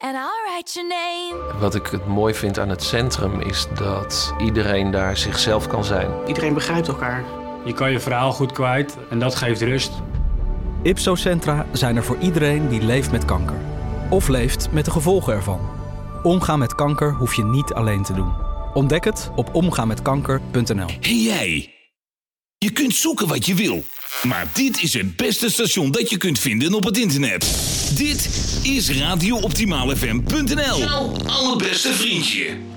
and I'll write your name. Wat ik het mooi vind aan het centrum is dat iedereen daar zichzelf kan zijn. Iedereen begrijpt elkaar. Je kan je verhaal goed kwijt en dat geeft rust. Ipso-centra zijn er voor iedereen die leeft met kanker. Of leeft met de gevolgen ervan. Omgaan met kanker hoef je niet alleen te doen. Ontdek het op omgaanmetkanker.nl. Hey jij! Je kunt zoeken wat je wil. Maar dit is het beste station dat je kunt vinden op het internet. Dit is radiooptimaalfm.nl. Jouw allerbeste vriendje.